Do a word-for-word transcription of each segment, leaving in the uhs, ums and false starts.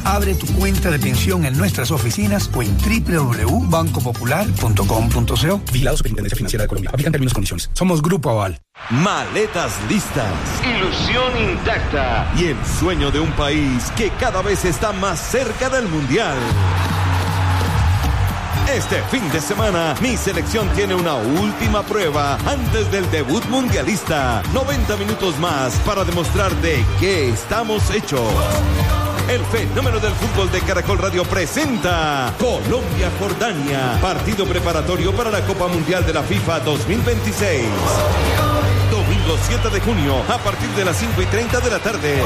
Abre tu cuenta de pensión en nuestras oficinas o en doble u doble u doble u punto banco popular punto com punto co. Vigilado Superintendencia Financiera de Colombia. Aplican términos y condiciones. Somos Grupo Aval. Maletas listas, ilusión intacta y el sueño de un país que cada vez está más cerca del Mundial. Este fin de semana, mi selección tiene una última prueba antes del debut mundialista. noventa minutos más para demostrar de qué estamos hechos. El fenómeno del fútbol de Caracol Radio presenta Colombia-Jordania, partido preparatorio para la Copa Mundial de la FIFA dos mil veintiséis. Domingo siete de junio, a partir de las cinco y treinta de la tarde.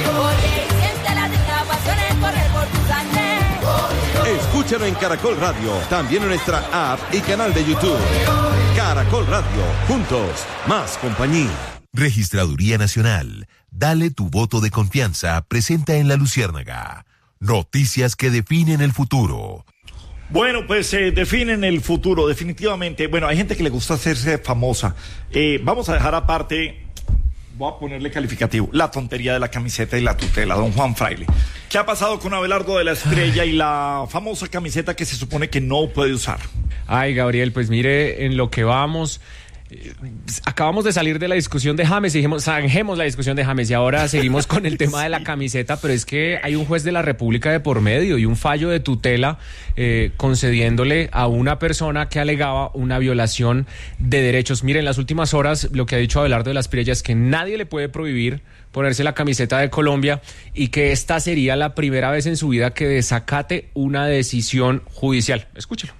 Escúchalo en Caracol Radio, también en nuestra app y canal de YouTube. Caracol Radio, juntos, más compañía. Registraduría Nacional, dale tu voto de confianza, presenta en La Luciérnaga. Noticias que definen el futuro. Bueno, pues eh, definen el futuro, definitivamente. Bueno, hay gente que le gusta hacerse famosa. Eh, vamos a dejar aparte, voy a ponerle calificativo, la tontería de la camiseta y la tutela, don Juan Fraile. ¿Qué ha pasado con Abelardo de la Estrella y la famosa camiseta que se supone que no puede usar? Ay, Gabriel, pues mire, en lo que vamos... Acabamos de salir de la discusión de James y dijimos, zanjemos la discusión de James y ahora seguimos con el tema de la camiseta, pero es que hay un juez de la República de por medio y un fallo de tutela eh, concediéndole a una persona que alegaba una violación de derechos. Miren, en las últimas horas lo que ha dicho Abelardo de la Estrella es que nadie le puede prohibir ponerse la camiseta de Colombia y que esta sería la primera vez en su vida que desacate una decisión judicial. Escúchelo.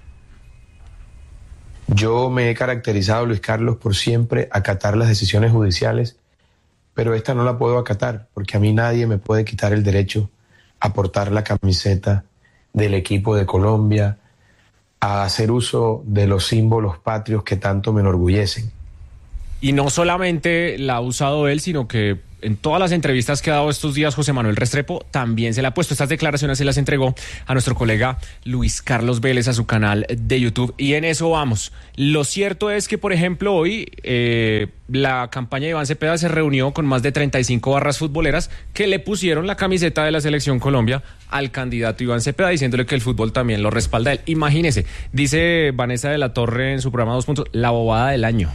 Yo me he caracterizado, Luis Carlos, por siempre acatar las decisiones judiciales, pero esta no la puedo acatar porque a mí nadie me puede quitar el derecho a portar la camiseta del equipo de Colombia, a hacer uso de los símbolos patrios que tanto me enorgullecen. Y no solamente la ha usado él, sino que en todas las entrevistas que ha dado estos días José Manuel Restrepo también se le ha puesto. Estas declaraciones se las entregó a nuestro colega Luis Carlos Vélez a su canal de YouTube y en eso vamos. Lo cierto es que, por ejemplo, hoy eh, la campaña de Iván Cepeda se reunió con más de treinta y cinco barras futboleras que le pusieron la camiseta de la Selección Colombia al candidato Iván Cepeda, diciéndole que el fútbol también lo respalda él. Imagínese, dice Vanessa de la Torre en su programa Dos Puntos, la bobada del año.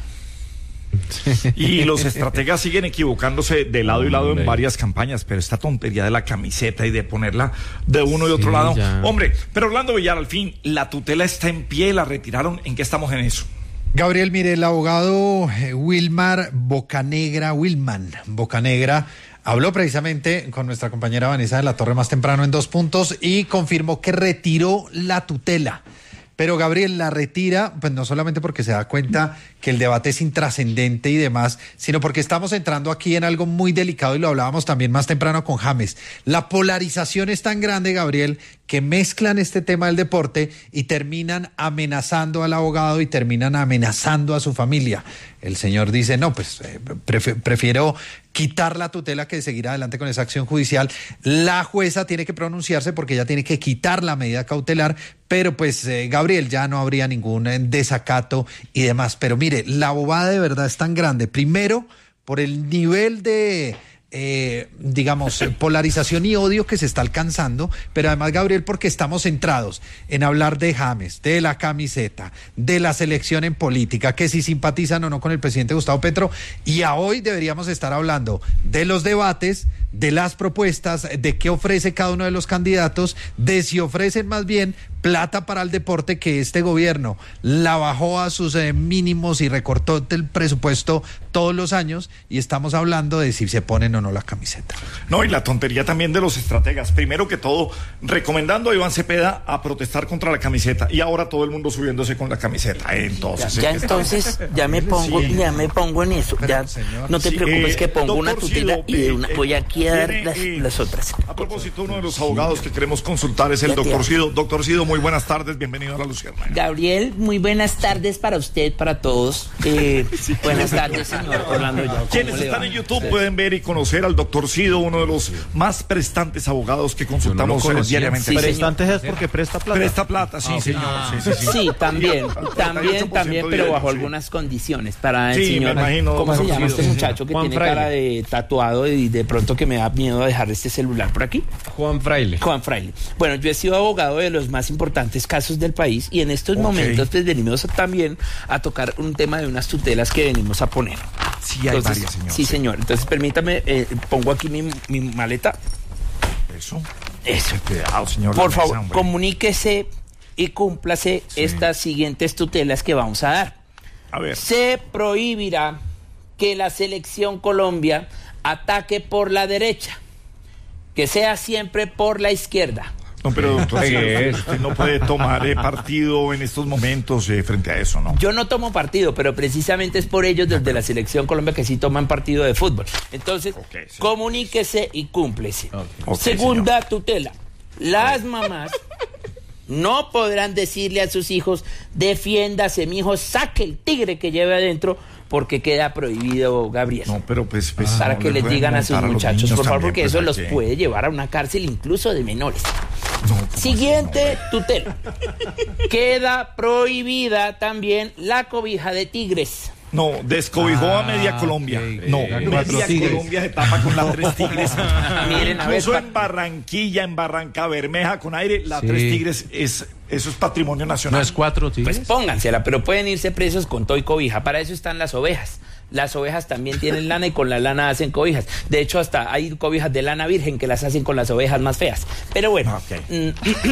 Y los estrategas siguen equivocándose de lado y lado en varias campañas, pero esta tontería de la camiseta y de ponerla de uno y otro sí, lado, ya. Hombre, pero Orlando Villar, al fin, la tutela está en pie, la retiraron, ¿en qué estamos en eso? Gabriel, mire, el abogado Wilmar Bocanegra, Wilman Bocanegra, habló precisamente con nuestra compañera Vanessa de la Torre más temprano en Dos Puntos y confirmó que retiró la tutela. Pero Gabriel la retira, pues no solamente porque se da cuenta que el debate es intrascendente y demás, sino porque estamos entrando aquí en algo muy delicado y lo hablábamos también más temprano con James. La polarización es tan grande, Gabriel, que mezclan este tema del deporte y terminan amenazando al abogado y terminan amenazando a su familia. El señor dice, no, pues eh, pref- prefiero quitar la tutela que seguir adelante con esa acción judicial. La jueza tiene que pronunciarse porque ella tiene que quitar la medida cautelar, pero pues, eh, Gabriel, ya no habría ningún eh, desacato y demás. Pero mire, la bobada de verdad es tan grande. Primero, por el nivel de... Eh, digamos, polarización y odio que se está alcanzando, pero además, Gabriel, porque estamos centrados en hablar de James, de la camiseta, de la selección en política, que si simpatizan o no con el presidente Gustavo Petro, y a hoy deberíamos estar hablando de los debates, de las propuestas, de qué ofrece cada uno de los candidatos, de si ofrecen más bien plata para el deporte, que este gobierno la bajó a sus eh, mínimos y recortó el presupuesto todos los años, y estamos hablando de si se ponen o no la camiseta. No, y la tontería también de los estrategas. Primero que todo, recomendando a Iván Cepeda a protestar contra la camiseta, y ahora todo el mundo subiéndose con la camiseta. Entonces, ya, ya entonces ya me pongo, sí. ya me pongo en eso. Pero, ya señor, no te sí, preocupes eh, que pongo una tutela Cido, y de una, eh, voy aquí a dar tiene, las, eh, las otras. A propósito, uno de los abogados que queremos consultar es el ya doctor Cido. Doctor Cido, muy buenas tardes, bienvenido a La Luciérnaga. Gabriel, muy buenas tardes para usted, para todos. Eh, sí, buenas tardes, señor Orlando. Quienes están en YouTube sí. pueden ver y conocer al doctor Cido, uno de los más prestantes abogados que consultamos no diariamente. Sí, prestantes es porque presta plata. Presta plata, sí, ah, señor. Ah, sí, sí, sí. sí, también, también, también, pero bajo sí. algunas condiciones. Para el sí, señor, me imagino, ¿cómo se llama Cido, este muchacho que Juan tiene Fraile. Cara de tatuado y de pronto que me me da miedo dejar este celular por aquí. Juan Fraile. Juan Fraile. Bueno, yo he sido abogado de los más importantes casos del país y en estos okay. momentos pues venimos también a tocar un tema de unas tutelas que venimos a poner. Sí, hay Entonces, varias, señor. Sí, señor. Entonces, permítame, eh, pongo aquí mi, mi maleta. Eso. Eso. Cuidado, señor. Por favor, mesa, comuníquese y cúmplase sí. estas siguientes tutelas que vamos a dar. A ver. Se prohibirá que la selección Colombia ataque por la derecha, que sea siempre por la izquierda. No, pero doctor, usted no puede tomar eh, partido en estos momentos eh, frente a eso, ¿no? Yo no tomo partido, pero precisamente es por ellos desde la selección Colombia que sí toman partido de fútbol. Entonces, okay, sí. comuníquese y cúmplese. Okay. Okay, Segunda señor. tutela. Las mamás no podrán decirle a sus hijos, defiéndase, mi hijo, saque el tigre que lleve adentro, porque queda prohibido, Gabriel. No, pero pues... pues para no que les digan a sus muchachos, por favor, porque pues, eso los qué? puede llevar a una cárcel incluso de menores. No, Siguiente no, tutela. Queda prohibida también la cobija de tigres. No, descobijó ah, a media Colombia. Okay. No, media tigres. Colombia se tapa con la tres tigres. Miren, a ver, incluso en Barranquilla, en Barranca Bermeja, con aire, la sí. tres tigres es... Eso es patrimonio nacional. ¿No es cuatro tigres? Pues póngansela, pero pueden irse presos con todo y cobija. Para eso están las ovejas. Las ovejas también tienen lana y con la lana hacen cobijas. De hecho, hasta hay cobijas de lana virgen que las hacen con las ovejas más feas. Pero bueno. Okay.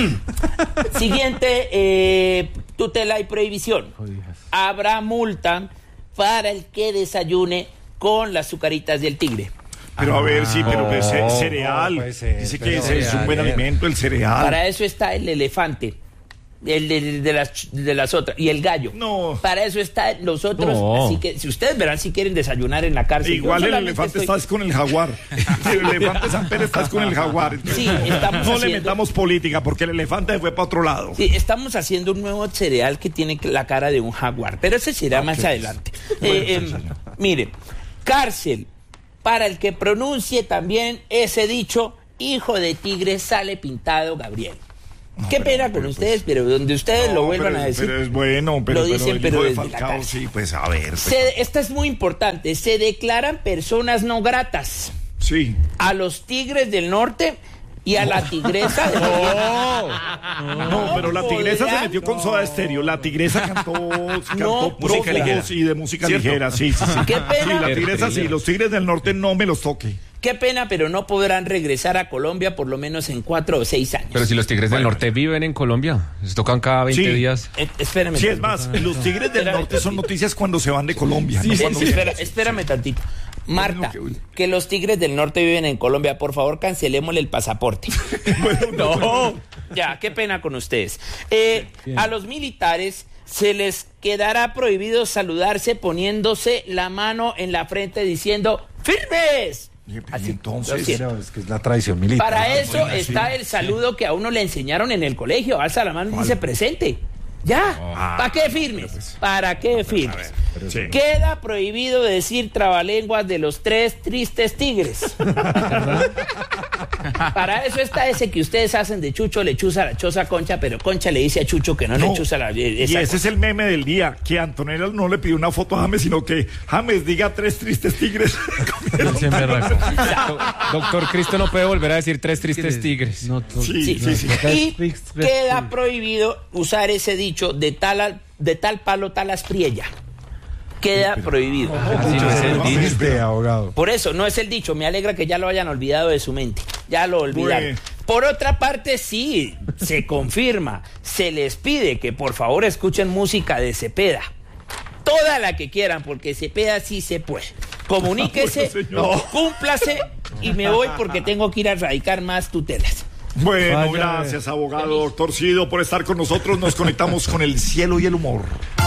Siguiente eh, tutela y prohibición. Cobijas. Habrá multa para el que desayune con las azucaritas del tigre. Pero a ver, sí, pero pues, oh, cereal. No, pues, eh, Dice que ese es un buen alimento, el cereal. Para eso está el elefante. El de, de, de, las, de las otras. Y el gallo. No. Para eso están los otros. No. Así que si ustedes verán si quieren desayunar en la cárcel. Igual el elefante estoy... estás con el jaguar. El elefante San Pérez estás con el jaguar. Sí, estamos no haciendo... le metamos política porque el elefante fue para otro lado. Sí, estamos haciendo un nuevo cereal que tiene la cara de un jaguar. Pero ese será okay. más adelante. Bueno, eh, eh, miren, cárcel para el que pronuncie también ese dicho, hijo de tigre sale pintado, Gabriel. No, Qué pero, pena con pero, ustedes, pues, pero donde ustedes no, lo vuelvan pero, a decir. Pero es bueno, pero, lo dicen, pero, pero de Falcao, sí, pues a ver. Pues, se, esta es muy importante. Se declaran personas no gratas. Sí. A los tigres del norte y a la tigresa del no, no, no, pero la tigresa podrá? se metió con Soda Stereo. La tigresa cantó, cantó no, prófugos y de música ¿cierto? ligera. Sí, sí, sí. Qué pena. Sí, la tigresa sí, los tigres del norte no me los toque. Qué pena, pero no podrán regresar a Colombia por lo menos en cuatro o seis años. Pero si los tigres del norte viven en Colombia, se tocan cada veinte sí. días. Eh, espérame. Sí, es más, los tigres del norte son noticias cuando se van de Colombia. Sí, no sí, cuando sí, espera, espérame tantito. Marta, bueno, que, que los tigres del norte viven en Colombia, por favor cancelémosle el pasaporte. Bueno, no, no. Ya, qué pena con ustedes. Eh, a los militares se les quedará prohibido saludarse poniéndose la mano en la frente diciendo ¡firmes! Así, entonces, pero es que es la tradición militar. Para eso bueno, está sí, el saludo sí. que a uno le enseñaron en el colegio. Alza la mano y dice presente. Ya, ah, ¿para qué firmes? Pues, ¿Para qué firmes? Ver, sí. Queda prohibido decir trabalenguas de los tres tristes tigres. Para eso está ese que ustedes hacen de Chucho, lechuza, la choza, Concha, pero Concha le dice a Chucho que no, no. lechuza la... Y ese cosa. Es el meme del día, que Antonella no le pidió una foto a James, sino que James diga tres tristes tigres. Doctor Cristo no puede volver a decir tres tristes tigres. No, no, sí, sí, sí, sí. Y queda prohibido usar ese dicho de tal, de tal palo, tal aspriella. Queda prohibido. Así no es el dicho, de abogado. Por eso, no es el dicho. Me alegra que ya lo hayan olvidado de su mente. Ya lo olvidaron. Bueno. Por otra parte, sí, se confirma. Se les pide que por favor escuchen música de Cepeda. Toda la que quieran, porque Cepeda sí se puede. Comuníquese, bueno, cúmplase y me voy porque tengo que ir a radicar más tutelas. Bueno, Vaya. gracias, abogado doctor Cido, por estar con nosotros. Nos conectamos con el cielo y el humor.